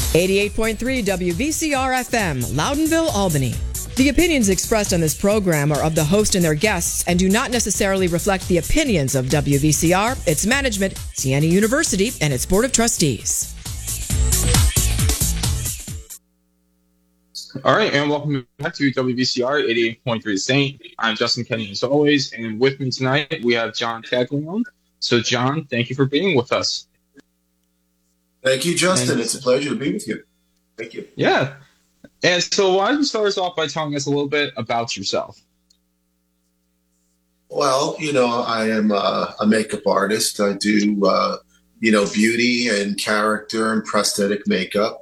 88.3 WVCR FM, Loudonville, Albany. The opinions expressed on this program are of the host and their guests and do not necessarily reflect the opinions of WVCR, its management, Siena University, and its Board of Trustees. All right, and welcome back to WVCR 88.3 Saint. I'm Justin Kenny, as always, and with me tonight we have John Caglione. So, John, thank you for being with us. Thank you, Justin. It's a pleasure to be with you. Thank you. Yeah. And so why don't you start us off by telling us a little bit about yourself? Well, I am a makeup artist. I do, beauty and character and prosthetic makeup.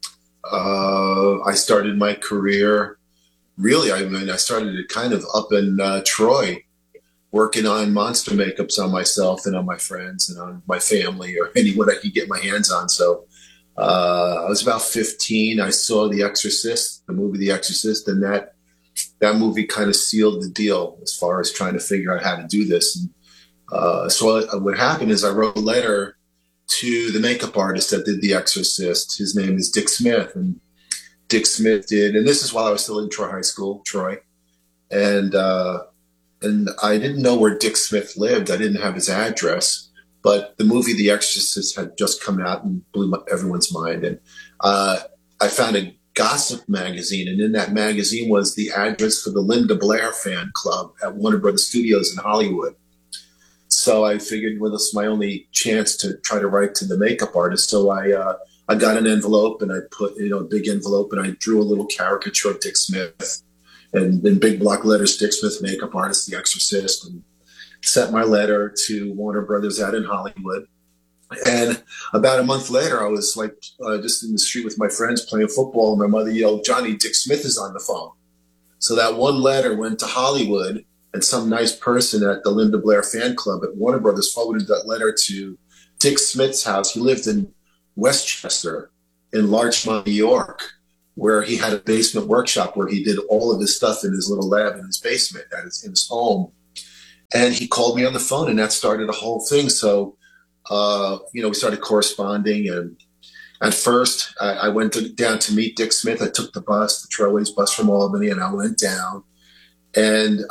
I started my career, I started it kind of up in Troy, working on monster makeups on myself and on my friends and on my family or anyone I could get my hands on. So I was about 15. I saw The Exorcist, the movie The Exorcist, and that movie kind of sealed the deal as far as trying to figure out how to do this. And so what happened is I wrote a letter to the makeup artist that did The Exorcist. His name is Dick Smith. And Dick Smith did, and this is while I was still in Troy High School, Troy. And I didn't know where Dick Smith lived. I didn't have his address, but the movie The Exorcist had just come out and blew everyone's mind. And I found a gossip magazine, and in that magazine was the address for the Linda Blair fan club at Warner Brothers Studios in Hollywood. So I figured, well, this is my only chance to try to write to the makeup artist. So I got an envelope, and I put, a big envelope, and I drew a little caricature of Dick Smith. And in big block letters, Dick Smith, makeup artist, The Exorcist, and sent my letter to Warner Brothers out in Hollywood. And about a month later, I was just in the street with my friends playing football, and my mother yelled, "Johnny, Dick Smith is on the phone." So that one letter went to Hollywood, and some nice person at the Linda Blair fan club at Warner Brothers forwarded that letter to Dick Smith's house. He lived in Westchester in Larchmont, New York, where he had a basement workshop where he did all of his stuff in his little lab in his basement, in his home. And he called me on the phone, and that started a whole thing. So, we started corresponding. And at first, I went down to meet Dick Smith. I took the Trailways bus from Albany, and I went down and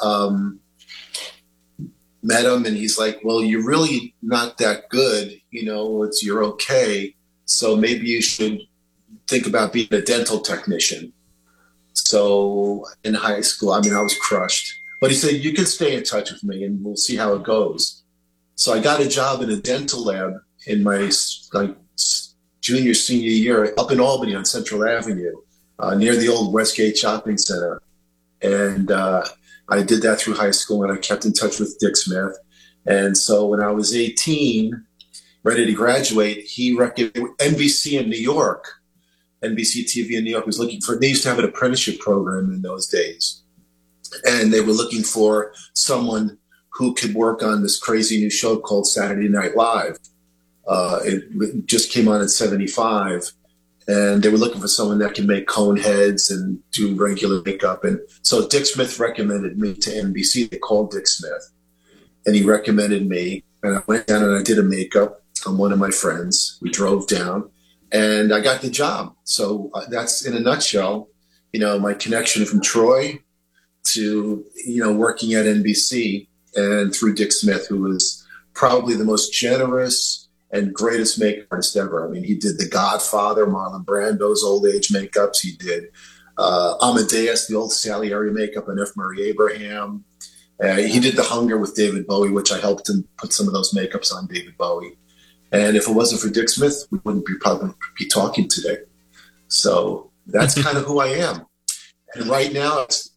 met him. And he's like, "Well, you're really not that good. You're okay. So maybe you should think about being a dental technician." So in high school, I was crushed. But he said, "You can stay in touch with me and we'll see how it goes." So I got a job in a dental lab in my junior, senior year up in Albany on Central Avenue, near the old Westgate Shopping Center. And I did that through high school, and I kept in touch with Dick Smith. And so when I was 18, ready to graduate, he recommended NBC in New York. NBC TV in New York was looking they used to have an apprenticeship program in those days. And they were looking for someone who could work on this crazy new show called Saturday Night Live. It just came on in 75. And they were looking for someone that can make cone heads and do regular makeup. And so Dick Smith recommended me to NBC. They called Dick Smith, and he recommended me. And I went down and I did a makeup on one of my friends. We drove down, and I got the job. So that's, in a nutshell, my connection from Troy to, working at NBC, and through Dick Smith, who was probably the most generous and greatest makeup artist ever. He did The Godfather, Marlon Brando's old age makeups. He did Amadeus, the old Salieri makeup, and F. Murray Abraham. He did The Hunger with David Bowie, which I helped him put some of those makeups on David Bowie. And if it wasn't for Dick Smith, we wouldn't probably be talking today. So that's kind of who I am. And right now, it's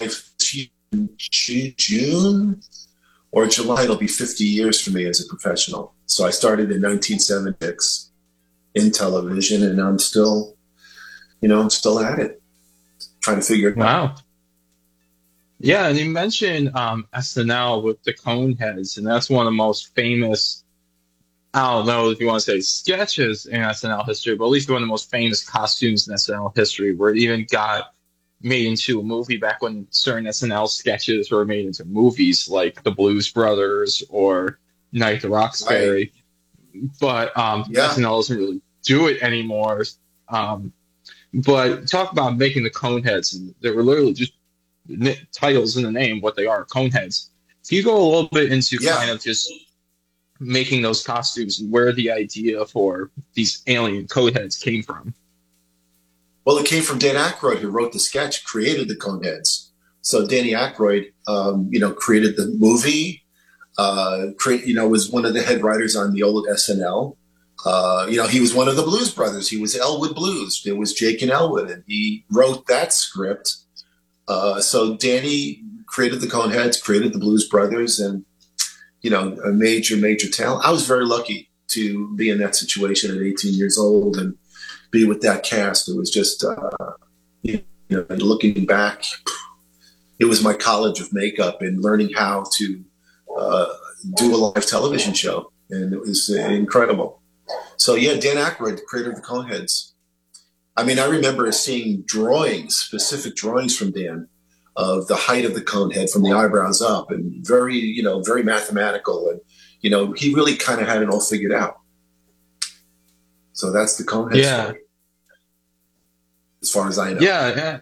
June or July, it'll be 50 years for me as a professional. So I started in 1976 in television, and I'm still at it, trying to figure it out. Wow. Yeah, and you mentioned SNL with the Coneheads, and that's one of the most famous, I don't know if you want to say sketches in SNL history, but at least one of the most famous costumes in SNL history, where it even got made into a movie back when certain SNL sketches were made into movies, like The Blues Brothers or Night at the Roxbury. Right. But SNL doesn't really do it anymore. But talk about making the cone heads, and they were literally just titles in the name, what they are, cone heads. If you go a little bit into Yeah. kind of just making those costumes and where the idea for these alien cone heads came from. Well, it came from Dan Aykroyd, who wrote the sketch, created the Coneheads. So Danny Aykroyd, created the movie. Was one of the head writers on the old SNL. He was one of the Blues Brothers. He was Elwood Blues. There was Jake and Elwood, and he wrote that script. So Danny created the Coneheads, created the Blues Brothers, and a major, major talent. I was very lucky to be in that situation at 18 years old and be with that cast. It was just, looking back, it was my college of makeup and learning how to do a live television show. And it was incredible. So, yeah, Dan Aykroyd, the creator of the Coneheads. I mean, I remember seeing specific drawings from Dan of the height of the cone head from the eyebrows up, and very, very mathematical. And, he really kind of had it all figured out. So that's the cone head story, as far as I know. Yeah.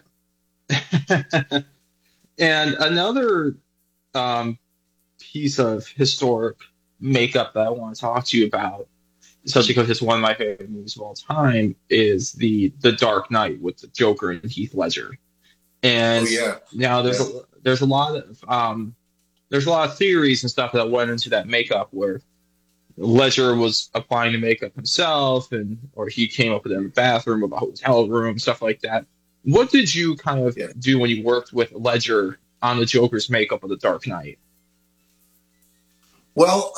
And another piece of historic makeup that I want to talk to you about, especially because it's one of my favorite movies of all time, is the Dark Knight with the Joker and Heath Ledger. And now there's a lot of theories and stuff that went into that makeup, where Ledger was applying the makeup himself, or he came up with it in a bathroom of a hotel room, stuff like that. What did you kind of do when you worked with Ledger on the Joker's makeup of the Dark Knight? Well,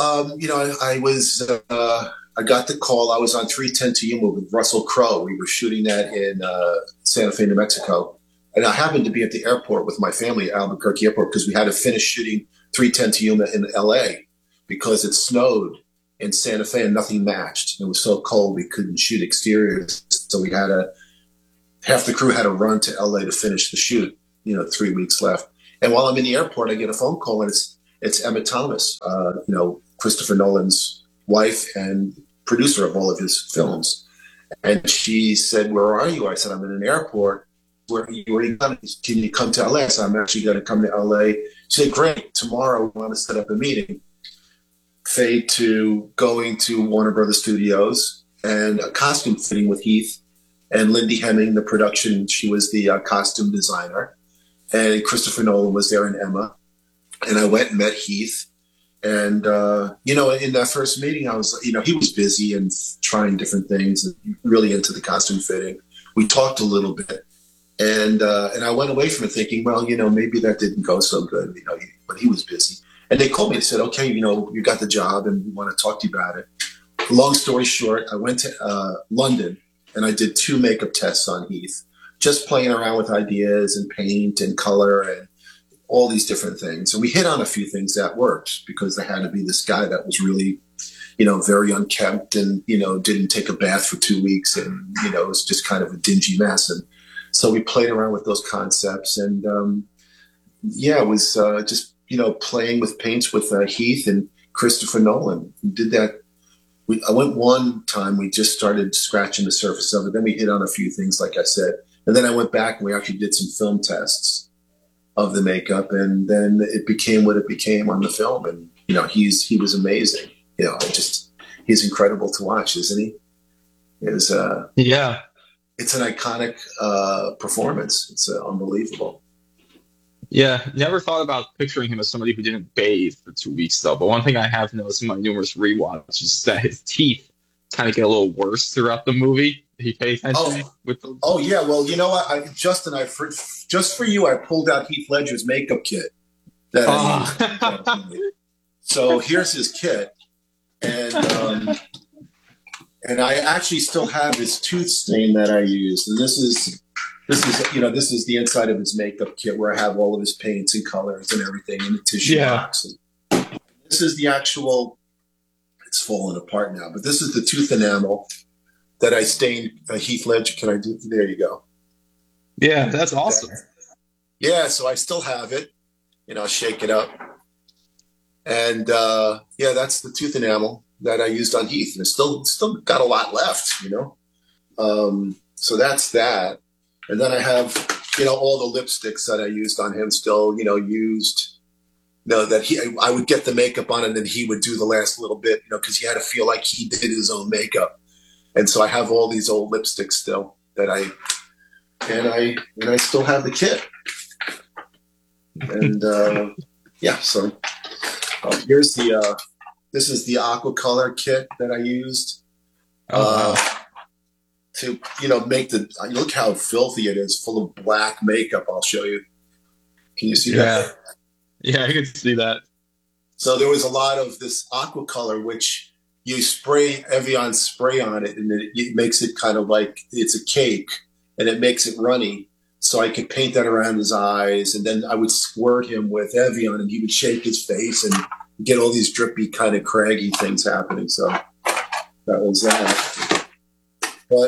I got the call. I was on 310 to Yuma with Russell Crowe. We were shooting that in Santa Fe, New Mexico. And I happened to be at the airport with my family at Albuquerque Airport because we had to finish shooting 310 to Yuma in L.A. because it snowed in Santa Fe and nothing matched. It was so cold we couldn't shoot exteriors. So half the crew had to run to L.A. to finish the shoot, 3 weeks left. And while I'm in the airport, I get a phone call, and it's Emma Thomas, Christopher Nolan's wife and producer of all of his films. And she said, "Where are you?" I said, "I'm in an airport." Where are you coming? Can you come to LA? So I'm actually going to come to LA. She said, "Great. Tomorrow we want to set up a meeting." Fade to going to Warner Brothers Studios and a costume fitting with Heath and Lindy Hemming, the production. She was the costume designer. And Christopher Nolan was there, and Emma. And I went and met Heath. And, in that first meeting, I was, he was busy and trying different things and really into the costume fitting. We talked a little bit. And I went away from it thinking, well, maybe that didn't go so good, but he was busy. And they called me and said, "Okay, you got the job and we want to talk to you about it." Long story short, I went to London and I did 2 makeup tests on Heath, just playing around with ideas and paint and color and all these different things. And we hit on a few things that worked because there had to be this guy that was really, very unkempt and, didn't take a bath for 2 weeks and, it was just kind of a dingy mess. And so we played around with those concepts. And, it was just, playing with paints with Heath and Christopher Nolan. We did that. I went one time, we just started scratching the surface of it. Then we hit on a few things, like I said. And then I went back and we actually did some film tests of the makeup. And then it became what it became on the film. And, he was amazing. He's incredible to watch, isn't he? It's an iconic performance. It's unbelievable. Yeah, never thought about picturing him as somebody who didn't bathe for 2 weeks, though. But one thing I have noticed in my numerous rewatches is that his teeth kind of get a little worse throughout the movie. He pays attention with the... Oh, yeah. Well, you know what, Justin, just for you, I pulled out Heath Ledger's makeup kit that I used. So here's his kit. And I actually still have his tooth stain that I used. And this is the inside of his makeup kit where I have all of his paints and colors and everything in the tissue box. And this is the actual, it's falling apart now, but this is the tooth enamel that I stained Heath Ledger. Can I do? There you go. Yeah, that's awesome. Yeah, so I still have it. Shake it up. And that's the tooth enamel that I used on Heath. And it's still got a lot left, So that's that. And then I have, all the lipsticks that I used on him still, used. That I would get the makeup on and then he would do the last little bit, because he had to feel like he did his own makeup. And so I have all these old lipsticks still that I still have the kit. And so here's this is the Aquacolor kit that I used to, make look how filthy it is, full of black makeup. I'll show you. Can you see that? Yeah, I can see that. So there was a lot of this Aquacolor, which you spray Evian spray on it, and it makes it kind of like it's a cake, and it makes it runny. So I could paint that around his eyes, and then I would squirt him with Evian, and he would shake his face and get all these drippy, kind of craggy things happening. So that was that. But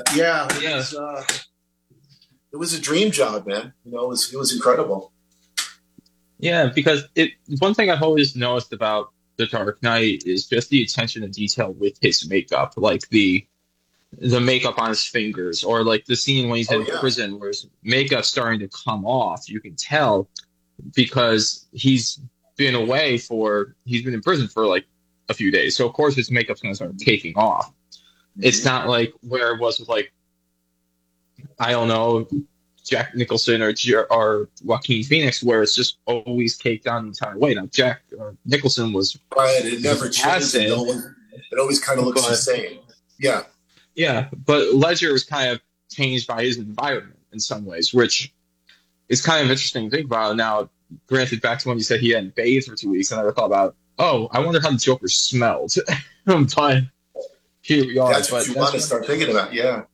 it was a dream job, man. It was incredible. Yeah, because one thing I've always noticed about The Dark Knight is just the attention to detail with his makeup, like the makeup on his fingers, or like the scene when he's in prison where his makeup's starting to come off. You can tell because he's been in prison for like a few days, so of course his makeup's going to start taking off. It's not like where it was with, like, I don't know, Jack Nicholson or Joaquin Phoenix, where it's just always caked on the entire way. Now, Nicholson was right; it never changed. It always kind of looks the same. Yeah, yeah. But Ledger was kind of changed by his environment in some ways, which is kind of interesting to think about. Now, granted, back to when you said he hadn't bathed for 2 weeks, and I thought about, I wonder how the Joker smelled. But here we are. That's what you want to start thinking about. Yeah.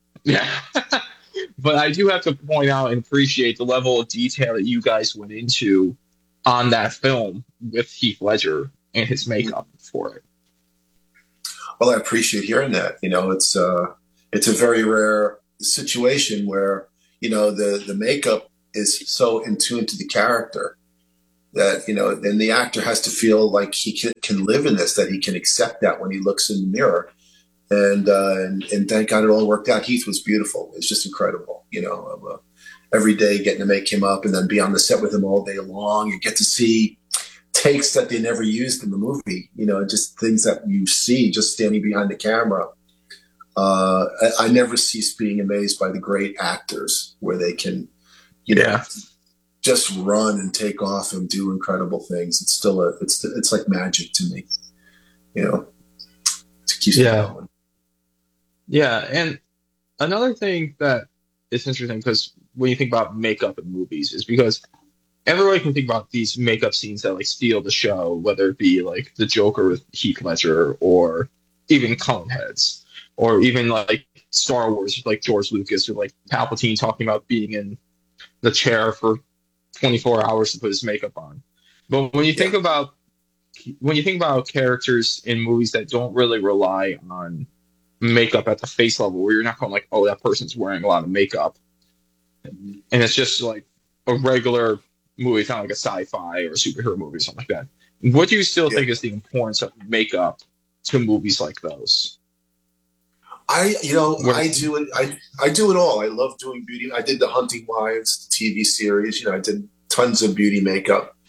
But I do have to point out and appreciate the level of detail that you guys went into on that film with Heath Ledger and his makeup for it. Well, I appreciate hearing that. It's a very rare situation where, the makeup is so in tune to the character that, then the actor has to feel like he can live in this, that he can accept that when he looks in the mirror. And thank God it all worked out. Heath was beautiful. It's just incredible. Every day getting to make him up and then be on the set with him all day long. You get to see takes that they never used in the movie, just things that you see just standing behind the camera. I never cease being amazed by the great actors where they can, just run and take off and do incredible things. It's still it's like magic to me, to keep going. Yeah, and another thing that is interesting, because when you think about makeup in movies, is because everybody can think about these makeup scenes that like steal the show, whether it be like the Joker with Heath Ledger, or even Coneheads, or even like Star Wars, like George Lucas, or like Palpatine talking about being in the chair for 24 hours to put his makeup on. But when you think about characters in movies that don't really rely on makeup at the face level, where you're not going like, that person's wearing a lot of makeup, and it's just like a regular movie, kind of like a sci-fi or a superhero movie or something like that. What do you still think is the importance of makeup to movies like those? I do it all. I love doing beauty. I did the Hunting Wives TV series. I did tons of beauty makeup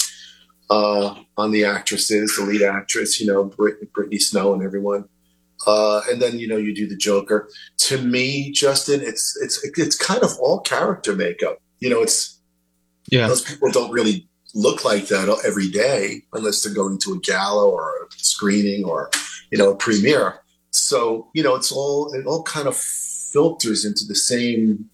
on the actresses, the lead actress, Brittany Snow and everyone. And then, you do the Joker. To me, Justin, it's kind of all character makeup. Those people don't really look like that every day unless they're going to a gala or a screening or, a premiere. So, it all kind of filters into the same,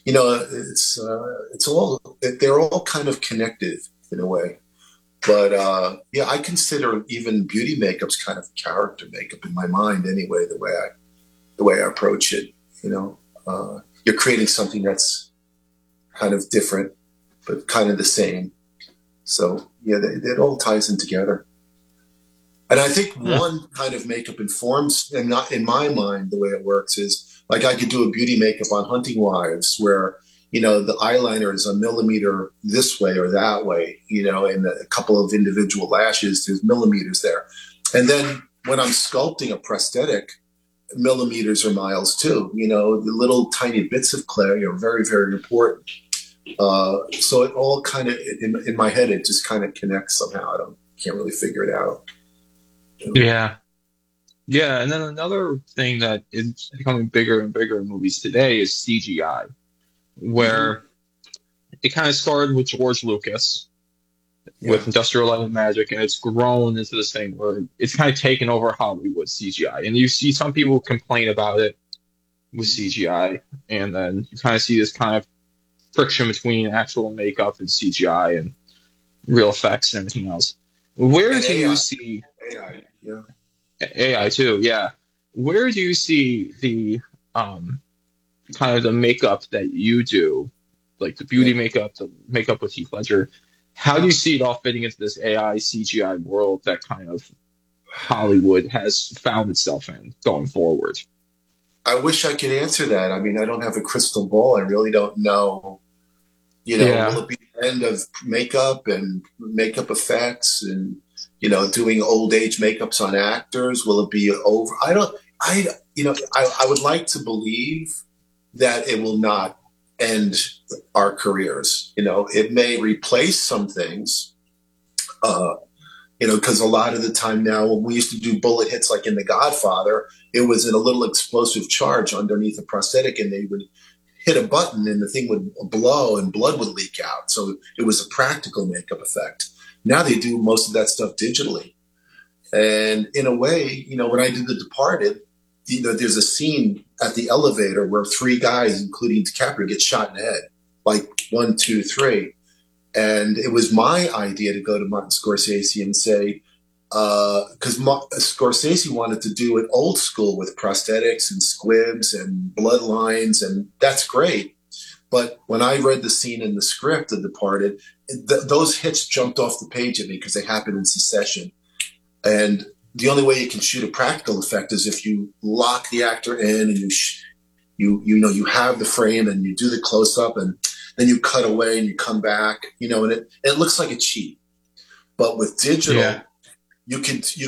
they're all kind of connected in a way. But I consider even beauty makeup's kind of character makeup in my mind anyway. The way I approach it, you're creating something that's kind of different, but kind of the same. So it all ties in together. And I think one kind of makeup informs, and not in my mind, the way it works is like I could do a beauty makeup on Hunting Wives where, the eyeliner is a millimeter this way or that way, and a couple of individual lashes, there's millimeters there. And then when I'm sculpting a prosthetic, millimeters or miles too. The little tiny bits of clay are very, very important. So it all kind of, in my head, it just kind of connects somehow. Can't really figure it out. Yeah. Yeah. And then another thing that is becoming bigger and bigger in movies today is CGI, where it kind of started with George Lucas with Industrial Light and Magic, and it's grown into this thing where it's kind of taken over Hollywood CGI. And you see some people complain about it with CGI, and then you kind of see this kind of friction between actual makeup and CGI and real effects and everything else. Where do you see AI too? Yeah. Where do you see the kind of the makeup that you do, like the beauty makeup, the makeup with Heath Ledger? How do you see it all fitting into this AI CGI world that kind of Hollywood has found itself in going forward? I wish I could answer that. I mean, I don't have a crystal ball. I really don't know. Will it be the end of makeup and makeup effects and, doing old age makeups on actors? Will it be over? I would like to believe that it will not end our careers. It may replace some things, because a lot of the time now when we used to do bullet hits like in The Godfather, it was in a little explosive charge underneath a prosthetic, and they would hit a button and the thing would blow and blood would leak out. So it was a practical makeup effect. Now they do most of that stuff digitally. And in a way, when I did The Departed, there's a scene at the elevator where 3 guys, including DiCaprio, get shot in the head, like 1, 2, 3. And it was my idea to go to Martin Scorsese and say, because Scorsese wanted to do it old school with prosthetics and squibs and bloodlines, and that's great. But when I read the scene in the script of Departed, those hits jumped off the page at me because they happened in succession. And the only way you can shoot a practical effect is if you lock the actor in and you have the frame and you do the close up and then you cut away and you come back, and it looks like a cheat. But with digital, you